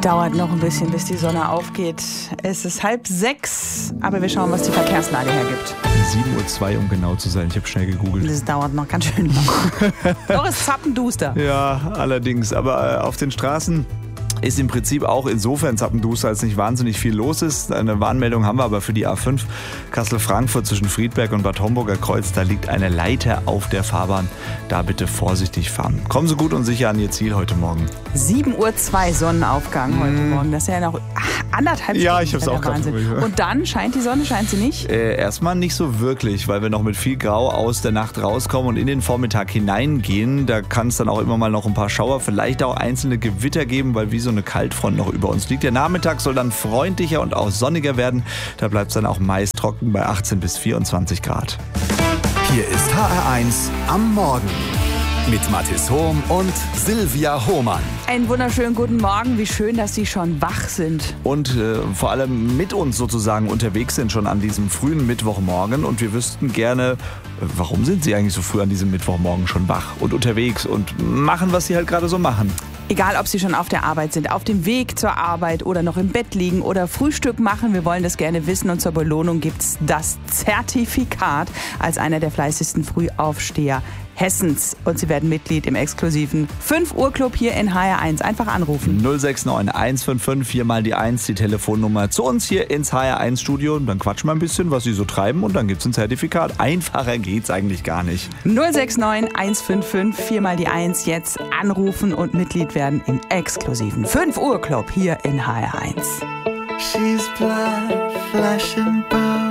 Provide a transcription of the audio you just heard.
Dauert noch ein bisschen, bis die Sonne aufgeht. Es ist 5:30, aber wir schauen, was die Verkehrslage hergibt. 7:02 Uhr, um genau zu sein. Ich habe schnell gegoogelt. Das dauert noch ganz schön lang. Doch, es ist zappenduster. Ja, allerdings. Aber auf den Straßen ist im Prinzip auch insofern zappenduster, als nicht wahnsinnig viel los ist. Eine Warnmeldung haben wir aber für die A5 Kassel-Frankfurt zwischen Friedberg und Bad Homburger Kreuz. Da liegt eine Leiter auf der Fahrbahn. Da bitte vorsichtig fahren. Kommen Sie gut und sicher an Ihr Ziel heute Morgen. 7:02 Uhr Sonnenaufgang heute Morgen. Das ist ja noch anderthalb Stunden. Ja, ich habe es auch gerade. Und dann scheint die Sonne, scheint sie nicht? Erstmal nicht so wirklich, weil wir noch mit viel Grau aus der Nacht rauskommen und in den Vormittag hineingehen. Da kann es dann auch immer mal noch ein paar Schauer, vielleicht auch einzelne Gewitter geben, weil wie so eine Kaltfront noch über uns liegt. Der Nachmittag soll dann freundlicher und auch sonniger werden. Da bleibt es dann auch meist trocken bei 18 bis 24 Grad. Hier ist HR1 am Morgen mit Mathis Hohm und Silvia Hohmann. Einen wunderschönen guten Morgen. Wie schön, dass Sie schon wach sind. Und vor allem mit uns sozusagen unterwegs sind schon an diesem frühen Mittwochmorgen. Und wir wüssten gerne, warum sind Sie eigentlich so früh an diesem Mittwochmorgen schon wach und unterwegs und machen, was Sie halt gerade so machen? Egal, ob Sie schon auf der Arbeit sind, auf dem Weg zur Arbeit oder noch im Bett liegen oder Frühstück machen, wir wollen das gerne wissen. Und zur Belohnung gibt's das Zertifikat als einer der fleißigsten Frühaufsteher Hessens. Und Sie werden Mitglied im exklusiven 5 Uhr Club hier in HR1. Einfach anrufen. 069 155 4 mal die 1, die Telefonnummer zu uns hier ins HR1 Studio. Und dann quatschen wir ein bisschen, was Sie so treiben und dann gibt's ein Zertifikat. Einfacher geht's eigentlich gar nicht. 069 155 4 mal die 1. Jetzt anrufen und Mitglied werden im exklusiven 5 Uhr Club hier in HR1. She's blood, flesh and bone.